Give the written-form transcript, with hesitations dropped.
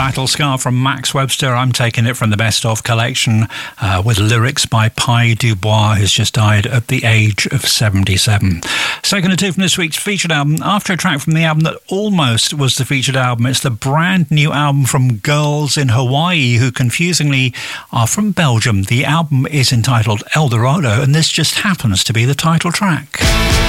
Battle Scar from Max Webster. I'm taking it from the Best Of collection with lyrics by Pi Dubois, who's just died at the age of 77. Second of two from this week's featured album. After a track from the album that almost was the featured album, it's the brand new album from Girls in Hawaii, who confusingly are from Belgium. The album is entitled El Dorado, and this just happens to be the title track.